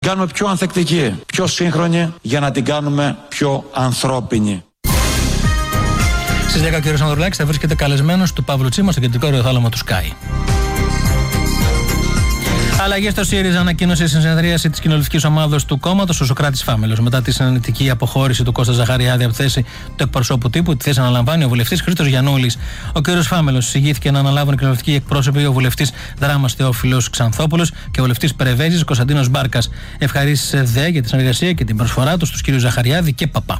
Κάνουμε πιο ανθεκτική, πιο σύγχρονη για να την κάνουμε πιο ανθρώπινη. Στις 10 ο κ. Ανδρουλάκης θα βρίσκεται καλεσμένος του Παύλου Τσίμα στο κεντρικό ραδιοθάλαμο του Sky. Αλλαγές στο ΣΥΡΙΖΑ ανακοίνωσε στην συνεδρίαση της κοινοβουλευτικής ομάδας του κόμματος ο Σωκράτης Φάμελος. Μετά τη συνενετική αποχώρηση του Κώστα Ζαχαριάδη από τη θέση του εκπροσώπου τύπου, τη θέση αναλαμβάνει ο βουλευτής Χρήστος Γιαννούλης. Ο κ. Φάμελος εισηγήθηκε να αναλάβουν οι κοινοβουλευτικοί εκπρόσωποι ο βουλευτής Δράμας Θεόφιλος Ξανθόπουλος και ο βουλευτής Περεβέζης Κωνσταντίνος Μπάρκας. Ευχαρίστησε δε για τη συνεργασία και την προσφορά του στους κ. Ζαχαριάδη και Παπά.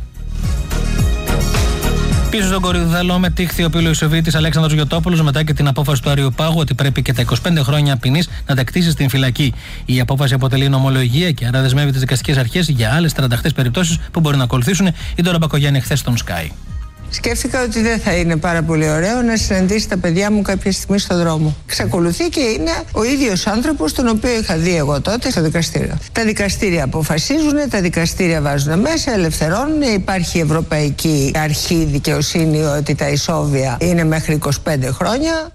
Πίσω στον κορυδαλό μετήχθη ο πυλοϊσοβίτης Αλέξανδρος Γιωτόπουλος μετά και την απόφαση του Αριοπάγου ότι πρέπει και τα 25 χρόνια ποινής να τα κτίσει στην φυλακή. Η απόφαση αποτελεί νομολογία και άρα δεσμεύει τις δικαστικές αρχές για άλλες 38 περιπτώσεις που μπορεί να ακολουθήσουν. Η Ντόρα Μπακογιάννη χθες στον Sky. Σκέφτηκα ότι δεν θα είναι πάρα πολύ ωραίο να συναντήσει τα παιδιά μου κάποια στιγμή στον δρόμο. Εξακολουθεί και είναι ο ίδιος άνθρωπος τον οποίο είχα δει εγώ τότε στο δικαστήριο. Τα δικαστήρια αποφασίζουν, τα δικαστήρια βάζουν μέσα, ελευθερώνουν. Υπάρχει η Ευρωπαϊκή Αρχή Δικαιοσύνη ότι τα ισόβια είναι μέχρι 25 χρόνια.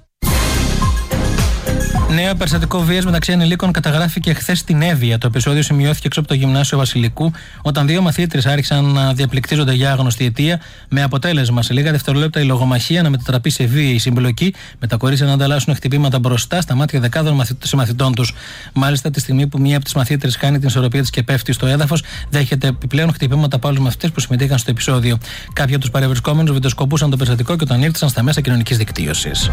Νέο περιστατικό βίας μεταξύ ανηλίκων καταγράφηκε χθες στην Εύβοια. Το επεισόδιο σημειώθηκε έξω από το Γυμνάσιο Βασιλικού, όταν δύο μαθήτρες άρχισαν να διαπληκτίζονται για άγνωστη αιτία, με αποτέλεσμα σε λίγα δευτερόλεπτα η λογομαχία να μετατραπεί σε βίαιη συμπλοκή, με τα κορίτσια να ανταλλάσσουν χτυπήματα μπροστά στα μάτια δεκάδων συμμαθητών τους. Μάλιστα, τη στιγμή που μία από τις μαθήτρες χάνει την ισορροπία της και πέφτει στο έδαφος, δέχεται επιπλέον χτυπήματα από άλλους μαθητές που συμμετείχαν στο επεισόδιο. Κάποιοι από τους παρευρισκόμενους βιντεοσκοπούσαν το περιστατικό και όταν ήρθαν στα μέσα κοινωνικής δικτύωσης.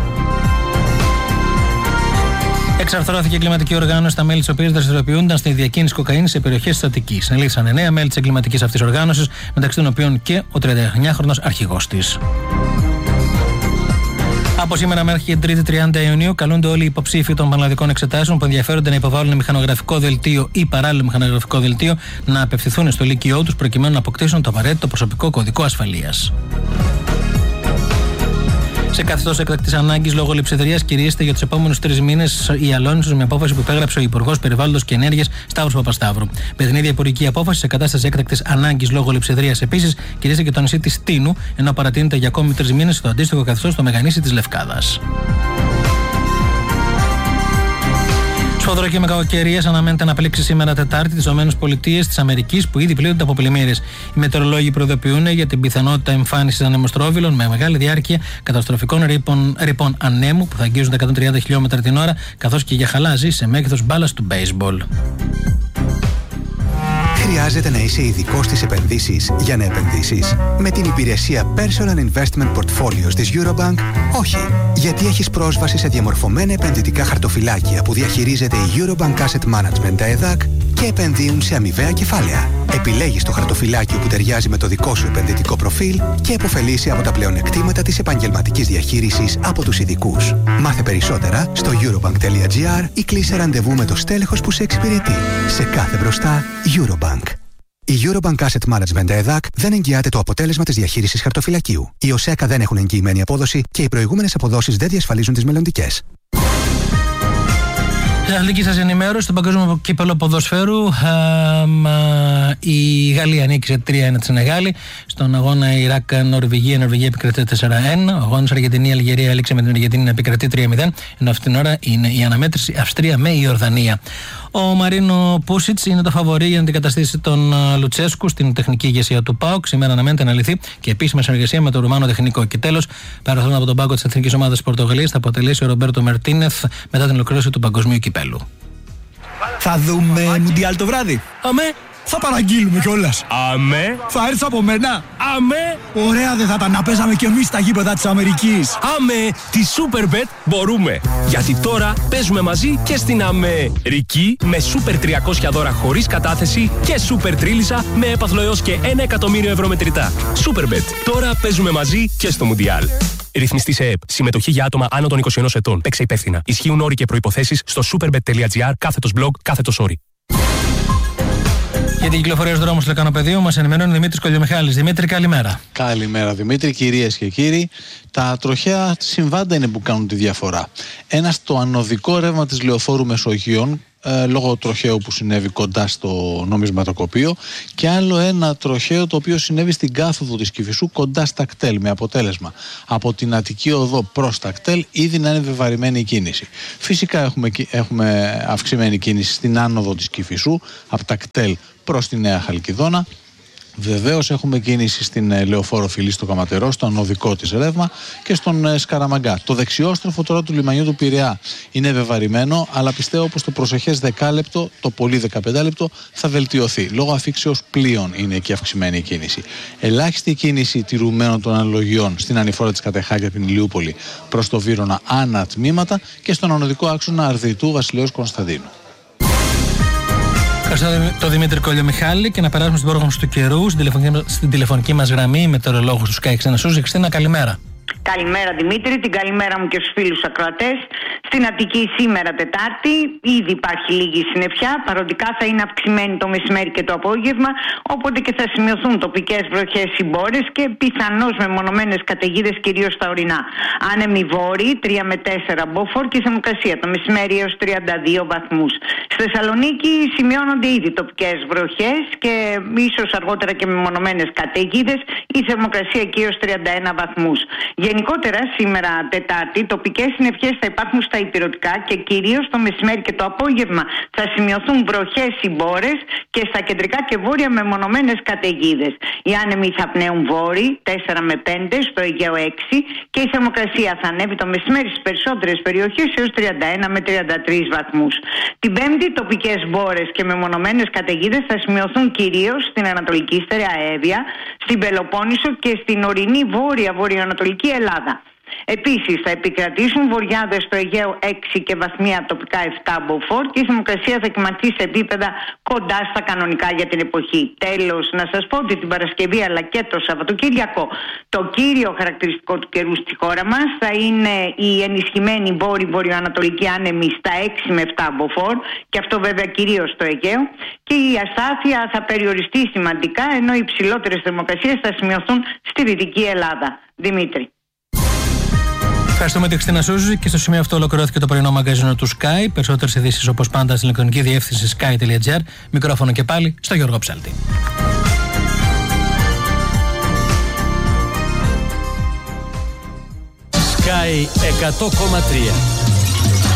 Εξαρθρώθηκε η εγκληματική οργάνωση, τα μέλη της οποίας δραστηριοποιούνταν στη διακίνηση κοκαίνης σε περιοχές της Αττικής. Συνελήφθησαν 9 μέλη της εγκληματικής αυτής οργάνωσης, μεταξύ των οποίων και ο 39χρονος αρχηγός της. Από σήμερα μέχρι την 3η 30 Ιουνίου καλούνται όλοι οι υποψήφοι των πανελλαδικών εξετάσεων που ενδιαφέρονται να υποβάλουν μηχανογραφικό δελτίο ή παράλληλο μηχανογραφικό δελτίο να απευθυνθούν στο λύκειό τους προκειμένου να αποκτήσουν το απαραίτητο προσωπικό κωδικό ασφαλείας. Σε καθεστώς έκτακτης ανάγκης λόγω λειψιδρίας κηρύσσεται για τους επόμενους 3 μήνες η Αλόνισος με απόφαση που υπέγραψε ο Υπουργός Περιβάλλοντος και Ενέργειας Σταύρος Παπασταύρου. Με την ίδια υπουργική απόφαση, σε κατάσταση έκτακτης ανάγκης λόγω λειψιδρίας επίσης κηρύσσεται και το νησί της Τίνου, ενώ παρατείνεται για ακόμη 3 μήνες το αντίστοιχο καθεστώς στο Μεγανήσι της Λευκάδας. Σφοδρό και με κακοκαιρίες αναμένεται να πλήξει σήμερα Τετάρτη τις ΗΠΑ της Αμερικής που ήδη πλήττονται από πλημμύρες. Οι μετεωρολόγοι προειδοποιούν για την πιθανότητα εμφάνισης ανεμοστρόβιλων με μεγάλη διάρκεια, καταστροφικών ρηπών ανέμου που θα αγγίζουν τα 130 χιλιόμετρα την ώρα, καθώς και για χαλάζι σε μέγεθος μπάλας του baseball. Χρειάζεται να είσαι ειδικός στις επενδύσεις για να επενδύσεις? Με την υπηρεσία Personal Investment Portfolios της Eurobank, όχι. Γιατί έχεις πρόσβαση σε διαμορφωμένα επενδυτικά χαρτοφυλάκια που διαχειρίζεται η Eurobank Asset Management ΕΔΑΚ και επενδύουν σε αμοιβαία κεφάλαια. Επιλέγεις το χαρτοφυλάκιο που ταιριάζει με το δικό σου επενδυτικό προφίλ και επωφελείσαι από τα πλεονεκτήματα της επαγγελματικής διαχείρισης από τους ειδικούς. Μάθε περισσότερα στο eurobank.gr ή κλείσε ραντεβού με το στέλεχος που σε εξυπηρετεί. Σε κάθε μπροστά, Eurobank. Η Eurobank Asset Management ΕΔΑΚ δεν εγγυάται το αποτέλεσμα της διαχείρισης χαρτοφυλακίου. Οι ΟΣΕΚΑ δεν έχουν εγγυημένη απόδοση και οι προηγούμενες αποδόσεις δεν διασφαλίζουν τις μελλοντικές. Στην αθλητική σας ενημέρωση, στον Παγκόσμιο Κύπελλο Ποδοσφαίρου, η Γαλλία νίκησε 3-1 τη Σενεγάλη. Στον αγώνα Ιράκ-Νορβηγία, η Νορβηγία επικρατεί 4-1. Ο αγώνας Αργεντινή-Αλγερία έληξε με την Αργεντινή να επικρατεί 3-0. Ενώ αυτήν την ώρα είναι η αναμέτρηση Αυστρία με Ιορδανία. Ο Μαρίνο Πούσιτς είναι το φαβορί για να αντικαταστήσει τον Λουτσέσκου στην τεχνική ηγεσία του ΠΑΟΚ. Σήμερα αναμένεται να λυθεί και επίσημη συνεργασία με τον Ρουμάνο τεχνικό. Και τέλος, παραθρόν από τον πάγκο της Εθνικής Ομάδας της Πορτογαλίας θα αποτελέσει ο Ρομπέρτο Μερτίνεθ μετά την ολοκλήρωση του Παγκοσμίου Κυπέλλου. Θα δούμε Μουντιάλ το βράδυ. Αμέ! Θα παραγγείλουμε κιόλας. Αμέ! Θα έρθεις από μένα. Αμέ! Ωραία δεν θα ήταν να παίζαμε κι εμείς στα γήπεδα της Αμερικής. Αμέ! Τη Superbet μπορούμε. Γιατί τώρα παίζουμε μαζί και στην Αμερική με Super 300 δώρα χωρίς κατάθεση και Super Τρίλισσα με έπαθλο έως και 1 εκατομμύριο ευρώ μετρητά. Superbet. Τώρα παίζουμε μαζί και στο Μουντιάλ. Ρυθμιστή σε ΕΠ. Συμμετοχή για άτομα άνω των 21 ετών. Παίξε υπεύθυνα. Ισχύουν όροι και προϋποθέσεις στο superbet.gr/blog/. Για την κυκλοφορία στους δρόμους του Λεκανοπεδίου μας ενημερώνει ο Δημήτρης Κολιομιχάλης. Δημήτρη, καλημέρα. Καλημέρα Δημήτρη, κυρίες και κύριοι. Τα τροχαία συμβάντα είναι που κάνουν τη διαφορά. Ένα στο ανωδικό ρεύμα της Λεωφόρου Μεσογείων, λόγω τροχαίου που συνέβη κοντά στο νομισματοκοπείο, και άλλο ένα τροχαίο το οποίο συνέβη στην κάθοδο της Κηφισού κοντά στα κτέλ, με αποτέλεσμα από την Αττική Οδό προς τα κτέλ ήδη να είναι βεβαρημένη η κίνηση. Φυσικά έχουμε αυξημένη κίνηση στην άνοδο της Κηφισού από τα κτέλ προς τη Νέα Χαλκιδόνα. Βεβαίως έχουμε κίνηση στην Λεωφόρο Φιλή στο Καματερό, στο ανωδικό της ρεύμα, και στον Σκαραμαγκά. Το δεξιόστροφο τώρα του λιμανιού του Πειραιά είναι βεβαρημένο, αλλά πιστεύω πως το προσεχές 10 λεπτό, το πολύ 15 λεπτό, θα βελτιωθεί. Λόγω αφήξεως πλοίων είναι εκεί αυξημένη η κίνηση. Ελάχιστη κίνηση τηρουμένων των αναλογιών στην ανηφόρα της Κατεχάκια την Ηλιούπολη προς το Βύρωνα ανά τμήματα και στον ανωδικό άξονα Αρδιτού Βασιλέως Κωνσταντίνου. Ευχαριστώ τον Δημήτρη Κολιομιχάλη, και να περάσουμε στην πρόγραμμα του καιρού, στην τηλεφωνική μας γραμμή, μετεωρολόγος του Sky Xena News. Χριστίνα, καλημέρα. Καλημέρα Δημήτρη, την καλημέρα μου και στους φίλους ακροατές. Στην Αττική σήμερα Τετάρτη ήδη υπάρχει λίγη συννεφιά, παροντικά θα είναι αυξημένη το μεσημέρι και το απόγευμα, οπότε και θα σημειωθούν τοπικές βροχές ή μπόρες και πιθανώς μεμονωμένες καταιγίδες κυρίως στα ορεινά. Άνεμοι βόρειοι 3 με 4 μποφόρ και θερμοκρασία το μεσημέρι έως 32 βαθμούς. Στη Θεσσαλονίκη σημειώνονται ήδη τοπικές βροχές και ίσως αργότερα και μεμονωμένες καταιγίδες, η θερμοκρασία εκεί έως 31 βαθμούς. Γενικότερα σήμερα Τετάρτη τοπικές συννεφιές θα υπάρχουν στα ηπειρωτικά και κυρίως το μεσημέρι και το απόγευμα θα σημειωθούν βροχές ή μπόρες και στα κεντρικά και βόρεια μεμονωμένες καταιγίδες. Οι άνεμοι θα πνέουν βόρειοι 4 με 5, στο Αιγαίο 6 και η θερμοκρασία θα ανέβει το μεσημέρι στις περισσότερες περιοχές έως 31 με 33 βαθμούς. Την Πέμπτη τοπικές μπόρες και μεμονωμένες καταιγίδες θα σημειωθούν κυρίως στην Ανατολική Στερεαέβεια, στην Πελοπόννησο και στην ορεινή βόρεια-βορειοανατολική Ελλάδα. Επίσης θα επικρατήσουν βοριάδες στο Αιγαίο 6 και βαθμία τοπικά 7 μποφόρ και η θερμοκρασία θα κυματίσει σε επίπεδα κοντά στα κανονικά για την εποχή. Τέλος, να σας πω ότι την Παρασκευή αλλά και το Σαββατοκύριακο το κύριο χαρακτηριστικό του καιρού στη χώρα μας θα είναι η ενισχυμένη βόρειο-βορειοανατολική άνεμη στα 6 με 7 μποφόρ, και αυτό βέβαια κυρίως στο Αιγαίο, και η αστάθεια θα περιοριστεί σημαντικά, ενώ οι υψηλότερες θερμοκρασίες θα σημειωθούν στη Δυτική Ελλάδα. Δημήτρη. Ευχαριστούμε τη Χριστίνα Σούζη, και στο σημείο αυτό ολοκληρώθηκε το πρωινό μαγκαζίνο του Sky. Περισσότερες ειδήσεις όπως πάντα στην ηλεκτρονική διεύθυνση sky.gr. Μικρόφωνο και πάλι στο Γιώργο Ψάλτη. Sky 100,3